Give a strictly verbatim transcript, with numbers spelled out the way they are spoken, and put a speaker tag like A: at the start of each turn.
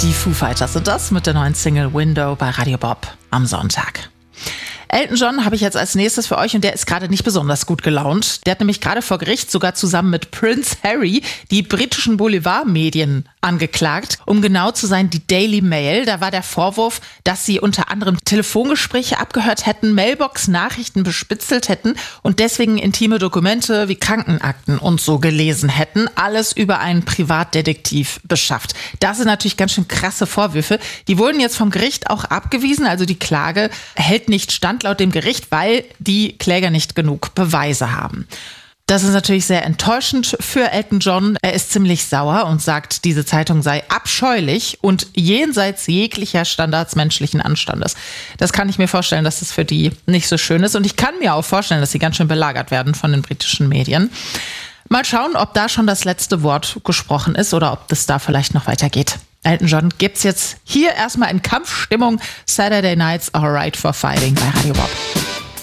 A: Die Foo Fighters sind das mit der neuen Single Window bei Radio Bob am Sonntag. Elton John habe ich jetzt als nächstes für euch und der ist gerade nicht besonders gut gelaunt. Der hat nämlich gerade vor Gericht sogar zusammen mit Prince Harry die britischen Boulevardmedien angeklagt. Um genau zu sein, die Daily Mail. Da war der Vorwurf, dass sie unter anderem Telefongespräche abgehört hätten, Mailbox-Nachrichten bespitzelt hätten und deswegen intime Dokumente wie Krankenakten und so gelesen hätten. Alles über einen Privatdetektiv beschafft. Das sind natürlich ganz schön krasse Vorwürfe. Die wurden jetzt vom Gericht auch abgewiesen. Also die Klage hält nicht stand laut dem Gericht, weil die Kläger nicht genug Beweise haben. Das ist natürlich sehr enttäuschend für Elton John. Er ist ziemlich sauer und sagt, diese Zeitung sei abscheulich und jenseits jeglicher Standards menschlichen Anstandes. Das kann ich mir vorstellen, dass das für die nicht so schön ist. Und ich kann mir auch vorstellen, dass sie ganz schön belagert werden von den britischen Medien. Mal schauen, ob da schon das letzte Wort gesprochen ist oder ob das da vielleicht noch weitergeht. Elton John gibt's jetzt hier erstmal in Kampfstimmung. Saturday Nights Alright for Fighting bei Radio Bob.